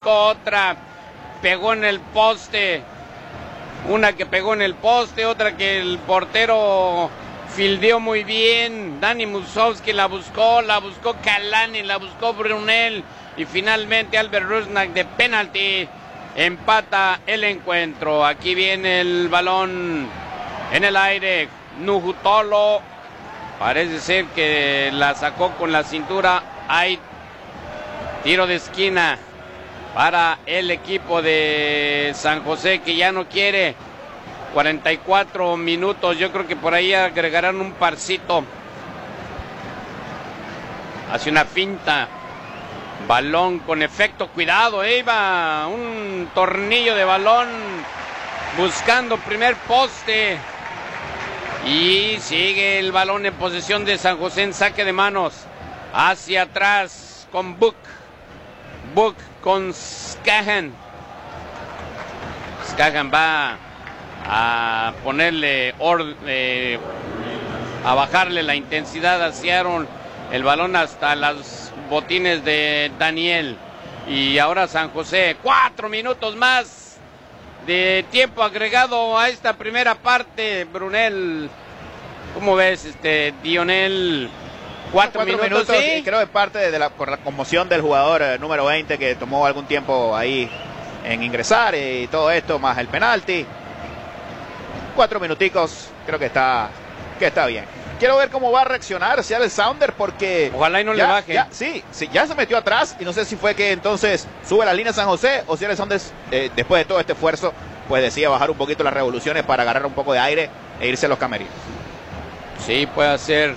buscó otra, pegó en el poste, una que pegó en el poste, otra que el portero fildeó muy bien. Dani Musovski la buscó Kalani, la buscó Brunel, y finalmente Albert Rusnak de penalti empata el encuentro. Aquí viene el balón en el aire. Nuhu Tolo parece ser que la sacó con la cintura. Hay tiro de esquina para el equipo de San José, que ya no quiere. 44 minutos, yo creo que por ahí agregarán un parcito. Hace una finta, balón con efecto, cuidado, iba un tornillo de balón buscando primer poste, y sigue el balón en posesión de San José en saque de manos, hacia atrás con Buck con Skahan va a ponerle a bajarle la intensidad a Seattle, el balón hasta las botines de Daniel, y ahora San José. 4 minutos más de tiempo agregado a esta primera parte. Brunel, ¿cómo ves, Dionel? 4 minutos, ¿sí? Creo que parte por la conmoción del jugador número 20, que tomó algún tiempo ahí en ingresar, y todo esto más el penalti. 4 minuticos, creo que está bien. Quiero ver cómo va a reaccionar Seattle Sounders, porque ojalá y no le baje. Ya se metió atrás, y no sé si fue que entonces sube la línea San José, o Seattle Sounders, después de todo este esfuerzo, pues decía bajar un poquito las revoluciones para agarrar un poco de aire e irse a los camerinos. Sí, puede hacer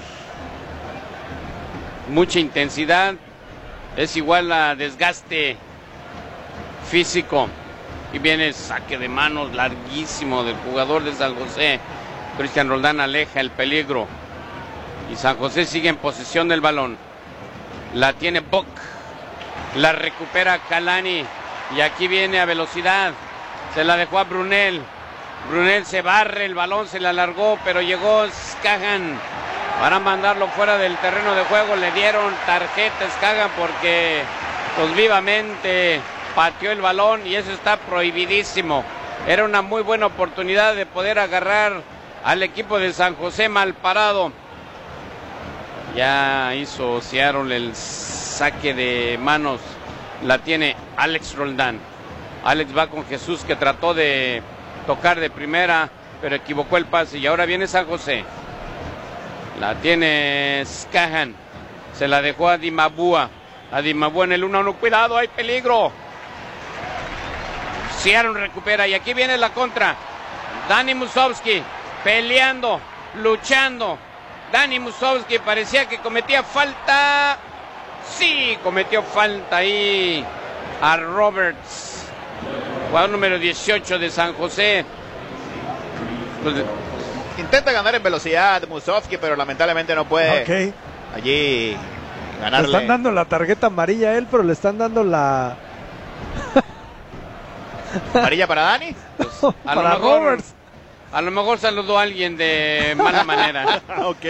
mucha intensidad, es igual a desgaste físico. Y viene el saque de manos larguísimo del jugador de San José. Cristian Roldán aleja el peligro, y San José sigue en posesión del balón. La tiene Buck, la recupera Kalani, y aquí viene a velocidad, se la dejó a Brunel. Brunel se barre, el balón se le alargó, pero llegó Skahan para mandarlo fuera del terreno de juego. Le dieron tarjeta a Skahan porque pues vivamente pateó el balón, y eso está prohibidísimo. Era una muy buena oportunidad de poder agarrar al equipo de San José mal parado. Ya hizo Seattle el saque de manos. La tiene Alex Roldán. Alex va con Jesús, que trató de tocar de primera, pero equivocó el pase, y ahora viene San José. La tiene Skahan, se la dejó a Dimabua. A Dimabua en el 1-1, cuidado, hay peligro. Seattle recupera, y aquí viene la contra. Dani Musovski peleando, luchando. Dani Musovski parecía que cometía falta. Sí, cometió falta ahí a Roberts, jugador número 18 de San José. Intenta ganar en velocidad Musovski, pero lamentablemente no puede allí ganarle. Le están dando la tarjeta amarilla a él, pero le están dando la amarilla para Dani. Pues, para Roberts. A lo mejor saludó a alguien de mala manera. Ok.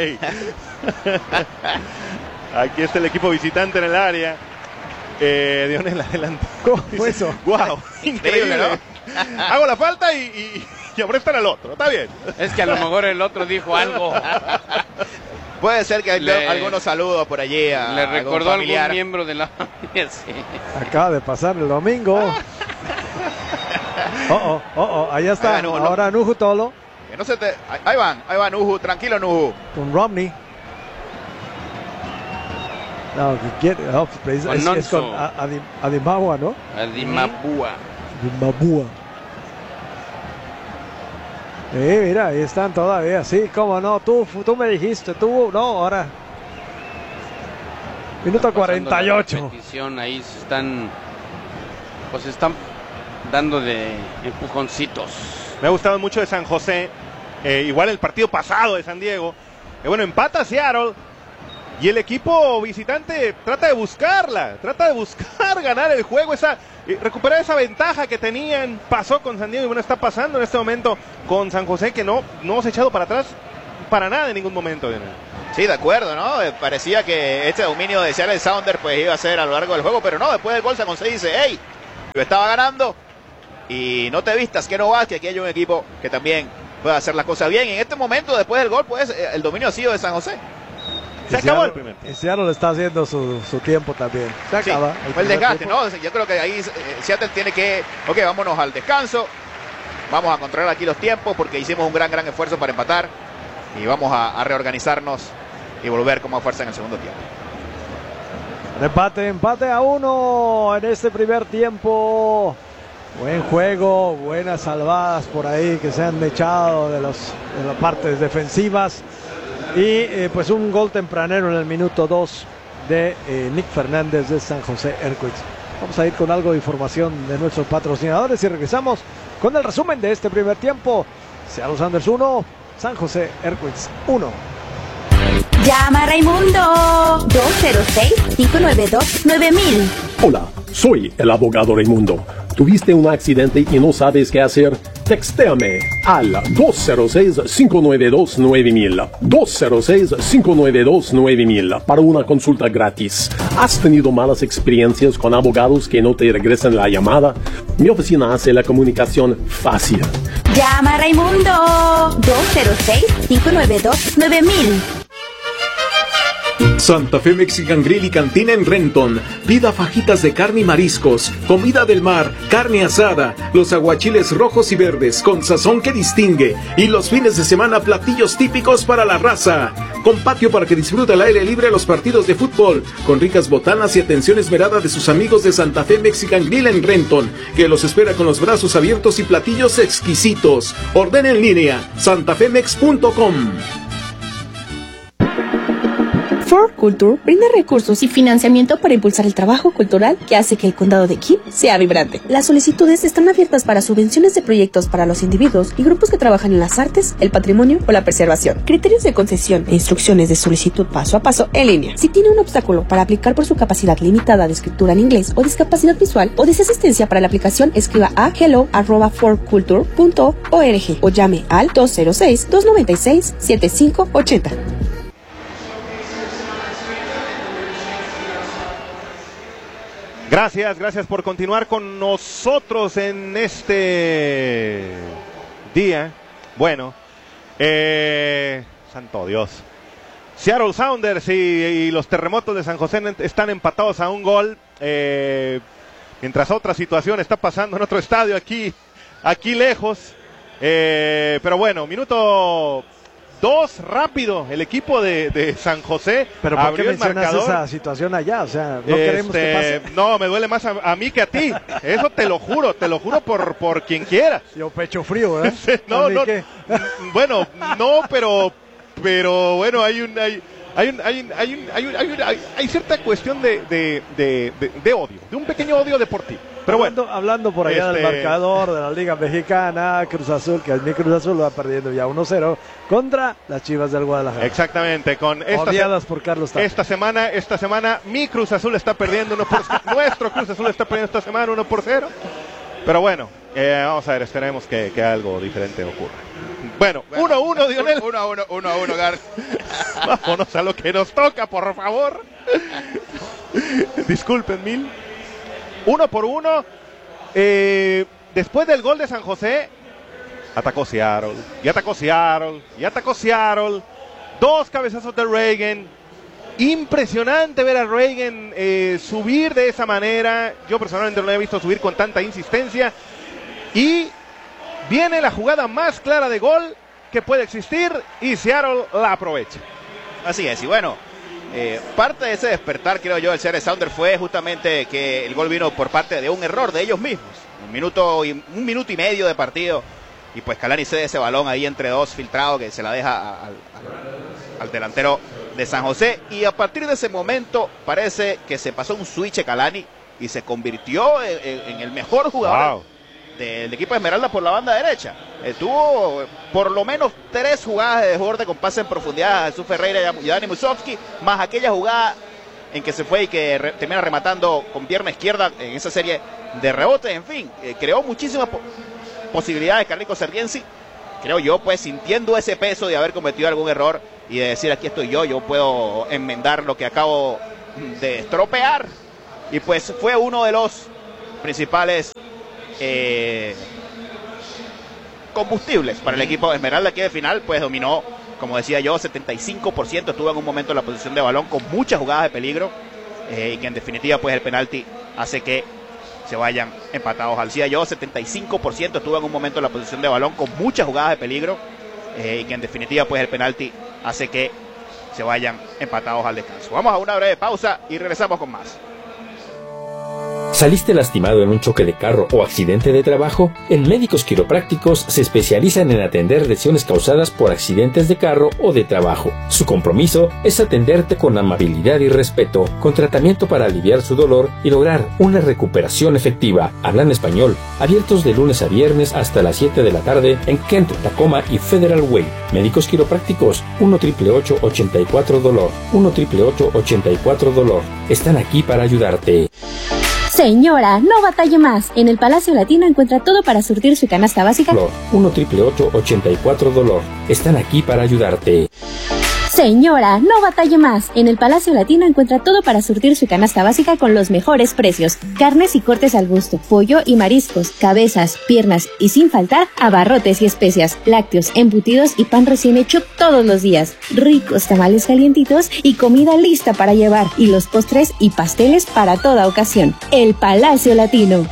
Aquí está el equipo visitante en el área. Dionel, adelante. ¿Cómo fue eso? Wow, increíble, ¿no? Hago la falta y aprestan al otro, está bien. Es que a lo mejor el otro dijo algo. Puede ser que hay algunos saludos por allí. Le recordó a algún miembro de la familia, sí. Acaba de pasar el domingo. Allá está. Ahora Nuhu Tolo. Que no se te... Ahí va Nuhu, tranquilo Nuhu. Con Romney. No, es con Adimabua, ¿no? Adimabua. Mira, ahí están todavía, sí, cómo no, tú me dijiste, no, ahora. Minuto 48. Ahí se están dando de empujoncitos. Me ha gustado mucho de San José, igual el partido pasado de San Diego. Bueno, empata Seattle. Y el equipo visitante trata de buscar ganar el juego, recuperar esa ventaja que tenían. Pasó con San Diego y bueno, está pasando en este momento con San José, que no se ha echado para atrás para nada en ningún momento. Sí, de acuerdo, ¿no? Parecía que este dominio de Seattle Sounders pues iba a ser a lo largo del juego, pero no, después del gol San José dice, hey, estaba ganando y no te vistas que no vas, que aquí hay un equipo que también puede hacer las cosas bien. En este momento, después del gol, pues el dominio ha sido de San José. Se acabó el primer tiempo. Y Seattle está haciendo su tiempo también. Se acaba. Fue el desgaste, ¿no? Yo creo que ahí Seattle tiene que, ok, vámonos al descanso, vamos a controlar aquí los tiempos porque hicimos un gran esfuerzo para empatar y vamos a reorganizarnos y volver como fuerza en el segundo tiempo. Empate a 1 en este primer tiempo. Buen juego, buenas salvadas por ahí que se han echado de las partes defensivas. Y pues un gol tempranero en el minuto 2 de Nick Fernández de San José Earthquakes. Vamos a ir con algo de información de nuestros patrocinadores y regresamos con el resumen de este primer tiempo. Seattle Sounders 1, San José Earthquakes 1. Llama a Raimundo 206-592-9000. Hola, soy el abogado Raimundo. ¿Tuviste un accidente y no sabes qué hacer? Textéame al 206-592-9000. 206-592-9000 para una consulta gratis. ¿Has tenido malas experiencias con abogados que no te regresan la llamada? Mi oficina hace la comunicación fácil. Llama a Raimundo 206-592-9000. Santa Fe Mexican Grill y Cantina en Renton. Pida fajitas de carne y mariscos, comida del mar, carne asada, los aguachiles rojos y verdes con sazón que distingue y los fines de semana platillos típicos para la raza. Con patio para que disfrute al aire libre los partidos de fútbol, con ricas botanas y atención esmerada de sus amigos de Santa Fe Mexican Grill en Renton, que los espera con los brazos abiertos y platillos exquisitos. Ordena en línea santafemex.com. Ford Culture brinda recursos y financiamiento para impulsar el trabajo cultural que hace que el condado de King sea vibrante. Las solicitudes están abiertas para subvenciones de proyectos para los individuos y grupos que trabajan en las artes, el patrimonio o la preservación. Criterios de concesión e instrucciones de solicitud paso a paso en línea. Si tiene un obstáculo para aplicar por su capacidad limitada de escritura en inglés o discapacidad visual o desea asistencia para la aplicación, escriba a hello@fordculture.org o llame al 206-296-7580. Gracias por continuar con nosotros en este día. Bueno, santo Dios. Seattle Sounders y los Terremotos de San José están empatados a un gol. Mientras otra situación está pasando en otro estadio aquí lejos. Pero bueno, minuto 2 rápido, el equipo de San José. Pero ¿por qué mencionas esa situación allá? O sea, no queremos que pase. No, me duele más a mí que a ti. Eso te lo juro por quien quiera. Yo pecho frío, ¿eh? No, bueno, no, pero bueno, hay cierta cuestión de odio, de un pequeño odio deportivo. Pero hablando por allá del marcador de la Liga Mexicana, Cruz Azul, que mi Cruz Azul va perdiendo ya 1-0 contra las Chivas del Guadalajara. Exactamente, odiadas por Carlos Tapia. Esta semana mi Cruz Azul está perdiendo 1-0. Nuestro Cruz Azul está perdiendo esta semana 1-0. Pero bueno, vamos a ver, esperemos que algo diferente ocurra. Bueno, 1-1, Dionel. 1-1, Gar. Vámonos a lo que nos toca, por favor. Disculpen, mil. 1-1. Después del gol de San José, atacó Seattle. Dos cabezazos de Reagan. Impresionante ver a Reagan subir de esa manera. Yo personalmente no lo he visto subir con tanta insistencia. Y viene la jugada más clara de gol que puede existir y Seattle la aprovecha. Así es, y bueno, parte de ese despertar, creo yo, del Seattle Sounders fue justamente que el gol vino por parte de un error de ellos mismos. Un minuto y medio de partido y pues Kalani cede ese balón ahí entre dos filtrado que se la deja al delantero de San José y a partir de ese momento parece que se pasó un switch Kalani y se convirtió en el mejor jugador del equipo de Esmeralda por la banda derecha. Tuvo por lo menos 3 jugadas de desborde con pase en profundidad a Jesús Ferreira y Dani Musovski, más aquella jugada en que se fue y que termina rematando con pierna izquierda en esa serie de rebotes. En fin, creó muchísimas posibilidades Carlitos Sergiensi, creo yo, pues sintiendo ese peso de haber cometido algún error y de decir aquí estoy yo puedo enmendar lo que acabo de estropear. Y pues fue uno de los principales combustibles para el equipo Esmeralda, que de final pues dominó, como decía yo, 75%, estuvo en un momento en la posición de balón con muchas jugadas de peligro, y que en definitiva pues el penalti hace que se vayan empatados. Al decía yo, 75% estuvo en un momento en la posición de balón con muchas jugadas de peligro, y que en definitiva pues el penalti hace que se vayan empatados al descanso. Vamos a una breve pausa y regresamos con más. ¿Saliste lastimado en un choque de carro o accidente de trabajo? En Médicos Quiroprácticos se especializan en atender lesiones causadas por accidentes de carro o de trabajo. Su compromiso es atenderte con amabilidad y respeto, con tratamiento para aliviar su dolor y lograr una recuperación efectiva. Hablan español, abiertos de lunes a viernes hasta las 7 de la tarde en Kent, Tacoma y Federal Way. Médicos Quiroprácticos, 1-888-84-DOLOR, 1-888-84-DOLOR. Están aquí para ayudarte. Señora, no batalle más. En el Palacio Latino encuentra todo para surtir su canasta básica. 1-888-84-DOLOR. Están aquí para ayudarte. Señora, no batalle más. En el Palacio Latino encuentra todo para surtir su canasta básica con los mejores precios. Carnes y cortes al gusto, pollo y mariscos, cabezas, piernas y sin faltar abarrotes y especias, lácteos, embutidos y pan recién hecho todos los días. Ricos tamales calientitos y comida lista para llevar. Y los postres y pasteles para toda ocasión. El Palacio Latino,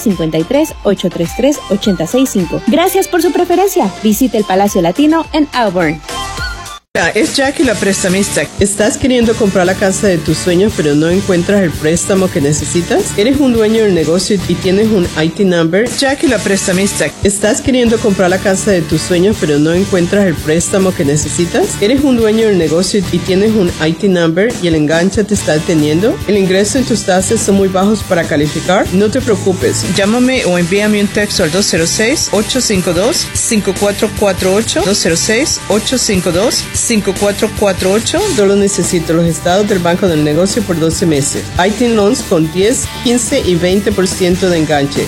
253-833-865. Gracias por su preferencia. Visite el Palacio Latino en Auburn. Es Jackie la prestamista. ¿Estás queriendo comprar la casa de tus sueños pero no encuentras el préstamo que necesitas? ¿Eres un dueño del negocio y tienes un IT number? Jackie la prestamista. ¿Estás queriendo comprar la casa de tus sueños pero no encuentras el préstamo que necesitas? ¿Eres un dueño del negocio y tienes un IT number y el enganche te está deteniendo? ¿El ingreso en tus tasas son muy bajos para calificar? No te preocupes. Llámame o envíame un texto al 206-852-5448. 206-852-5448. Yo lo necesito, los estados del Banco del Negocio por 12 meses. IT Loans con 10, 15 y 20% de enganche.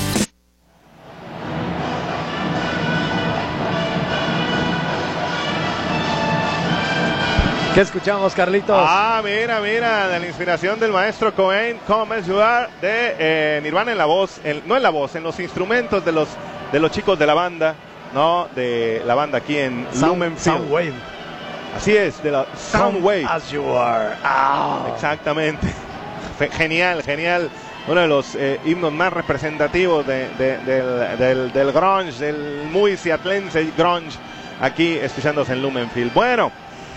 ¿Qué escuchamos, Carlitos? Mira, de la inspiración del maestro Cohen, Come As You Are, de Nirvana en la voz, no en la voz, en los instrumentos de los chicos de la banda, ¿no? De la banda aquí en Lumen Field. Soundwave. Así es, de la Soundwave. As You Are. Oh. Exactamente. Genial. Uno de los himnos más representativos del grunge, del muy seatlense grunge, aquí escuchándose en Lumenfield. Bueno,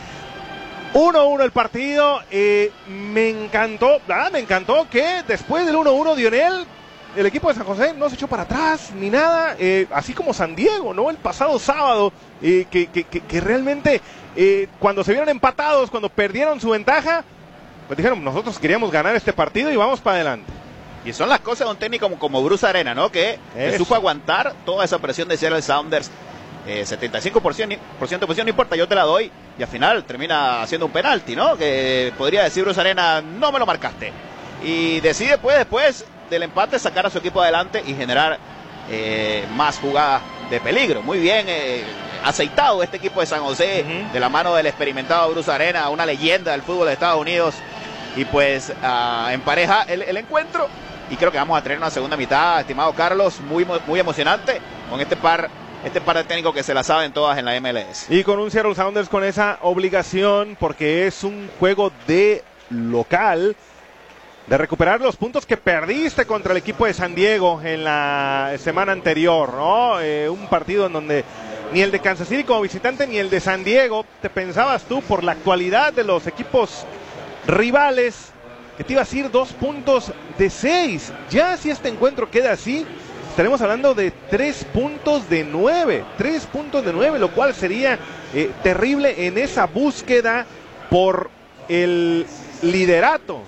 1-1 el partido. Me encantó que después del 1-1 Dionel, el equipo de San José no se echó para atrás ni nada, así como San Diego, ¿no? El pasado sábado, que realmente cuando se vieron empatados, cuando perdieron su ventaja, pues dijeron, nosotros queríamos ganar este partido y vamos para adelante. Y son las cosas de un técnico como Bruce Arena, ¿no? Que supo aguantar toda esa presión de Seattle Sounders. 75% de posición, no importa, yo te la doy. Y al final termina haciendo un penalti, ¿no? Que podría decir Bruce Arena, no me lo marcaste. Y decide pues después del empate sacar a su equipo adelante y generar más jugadas de peligro. Muy bien aceitado este equipo de San José, de la mano del experimentado Bruce Arena, una leyenda del fútbol de Estados Unidos. Y pues empareja el encuentro. Y creo que vamos a tener una segunda mitad, estimado Carlos, muy emocionante con este par de técnicos que se la saben todas en la MLS. Y con un Seattle Sounders con esa obligación, porque es un juego de local, de recuperar los puntos que perdiste contra el equipo de San Diego en la semana anterior, ¿no? Un partido en donde ni el de Kansas City como visitante ni el de San Diego, te pensabas tú por la actualidad de los equipos rivales, que te ibas a ir 2 puntos de 6. Ya si este encuentro queda así, estaremos hablando de 3 puntos de 9, lo cual sería terrible en esa búsqueda por el liderato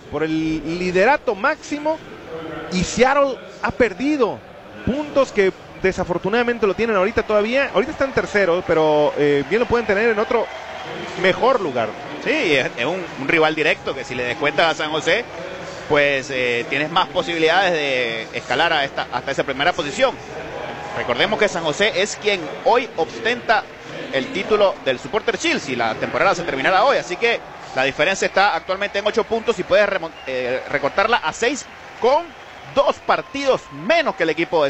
máximo. Y Seattle ha perdido puntos que desafortunadamente lo tienen ahorita están terceros, pero bien lo pueden tener en otro mejor lugar. Sí, es un rival directo que si le descuentas a San José, pues tienes más posibilidades de escalar hasta esa primera posición. Recordemos que San José es quien hoy ostenta el título del Supporter Shield si la temporada se terminara hoy, así que la diferencia está actualmente en 8 puntos y puedes recortarla a 6 con 2 partidos menos que el equipo de